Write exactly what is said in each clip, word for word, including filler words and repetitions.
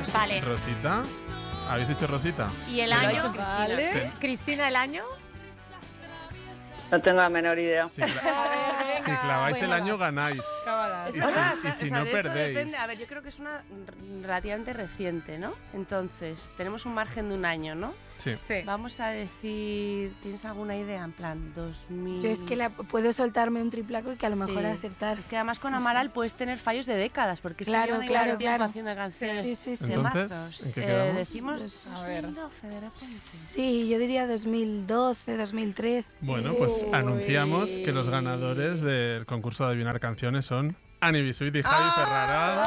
Rosita. Vale. Rosita. ¿Habéis dicho Rosita? ¿Y el Lo ha año? hecho Vale. Cristina. Cristina, ¿el año? No tengo la menor idea. Si, cla- si claváis el año, ganáis. Cábalas. Y O sea, si- y está- si o sea, no, de esto perdéis. depende- a ver, yo creo que es una r- relativamente reciente, ¿no? Entonces, tenemos un margen de un año, ¿no? Sí. Sí. Vamos a decir, ¿tienes alguna idea? En plan, dos mil... Yo es que la, puedo soltarme un triplaco y que a lo mejor Sí. acertar. Es que además con No sé. Amaral puedes tener fallos de décadas, porque es Claro, que llevan ahí claro, mucho tiempo claro. haciendo canciones Sí, sí, sí. de Entonces, mazos. ¿en qué Eh, quedamos? decimos Pues, a ver. dos mil doce de repente. Sí, yo diría dos mil doce, dos mil trece. Bueno, pues Uy. anunciamos que los ganadores del concurso de adivinar canciones son Ani Bisuit y Javi Ferrara.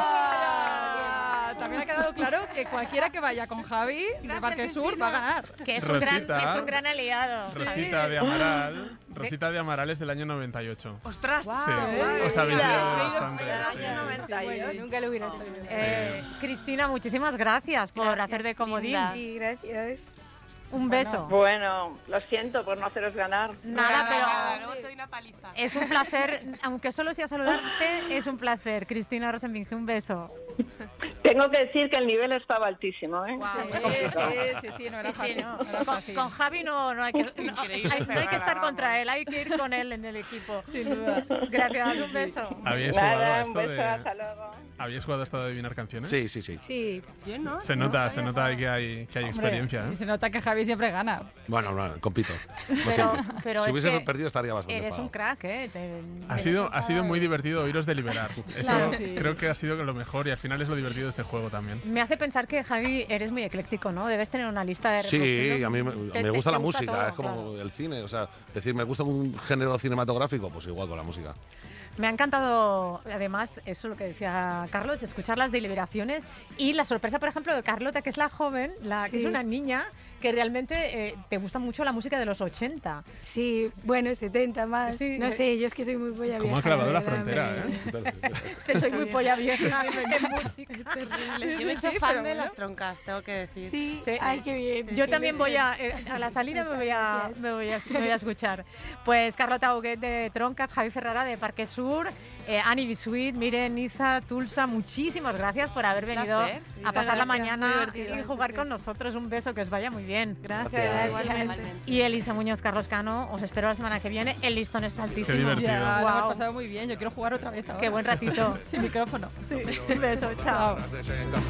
Ah, también ha quedado claro que cualquiera que vaya con Javi de Parque Sur va a ganar. Que es un, gran, Rosita. es un gran aliado. Rosita de Amaral. Rosita de Amaral es del año noventa y ocho. ¡Ostras! Sí, Guau. os habéis Mira, liado me he ido bastante. fuera, sí, año sí. noventa y ocho. Bueno, nunca lo hubiera sabido. Eh, Cristina, muchísimas gracias por Gracias, hacer de comodín. linda. Sí, gracias. Un beso. Bueno, lo siento por no haceros ganar. Nada, pero Luego te doy una paliza. es un placer, aunque solo sea saludarte, es un placer. Cristina Rosenbinge, un beso. Tengo que decir que el nivel estaba altísimo, ¿eh? Sí, sí, sí, sí, no era Sí, sí, fácil. no. no era Con, fácil. con Javi no, no, hay que, no, Increíble, hay- no hay que estar Ferrara, contra vamos. él, hay que ir con él en el equipo. Sin duda. Gracias, un beso. ¿Habíais jugado a Nada, un esto beso, de, hasta luego. ¿habíais jugado a esto de adivinar canciones? Sí, sí, sí. Sí. Yo no. Se no nota, había se nota jugado. que hay, que hay Hombre, experiencia. y ¿eh? se nota que Javi siempre gana. Bueno, bueno, compito. como Pero, siempre. pero si es hubiese que perdido estaría bastante eres enfadado. un crack, ¿eh? Te- Ha eres sido, un ha sido crack. muy divertido oíros deliberar. Eso Claro, sí. creo que ha sido lo mejor y al final es lo divertido de este juego también. Me hace pensar que, Javi, eres muy ecléctico, ¿no? Debes tener una lista de Sí, reproducción. a mí me, Te- me te- gusta te la música, todo, es como claro. el cine, o sea, decir, me gusta un género cinematográfico, pues igual con la música. Me ha encantado, además, eso lo que decía Carlos, escuchar las deliberaciones y la sorpresa, por ejemplo, de Carlota, que es la joven, la que es Sí. una niña, que realmente eh, te gusta mucho la música de los ochenta. Sí, bueno, setenta más. Sí, no eh. sé, yo es que soy muy polla ¿Cómo vieja. ha clavado la verdad, frontera, me- eh? Que soy muy bien. polla vieja en música. Yo me he hecho sí, fan pero de bueno. las troncas, tengo que decir. Sí, Sí. ay, qué bien. Yo Sí, también sí, voy sí. a, eh, a la salida me voy a, Gracias. me voy a, me voy a escuchar. Pues Carlota Huguet de Troncas, Javi Ferrara de Parque Sur, eh, Ani Bisuit, Miren, Niza, Tulsa, muchísimas gracias por haber venido placer. a Muchas pasar la gracias, muy mañana divertido, y jugar con gracias. nosotros. Un beso, que os vaya muy bien. Gracias, igualmente. Y Elisa Muñoz, Carlos Cano, os espero la semana que viene. El listón está altísimo. divertido. Ya, lo Guau. hemos pasado muy bien. Yo quiero jugar otra vez ahora. Qué buen ratito. Sin micrófono. Sí, un beso, chao. Chao.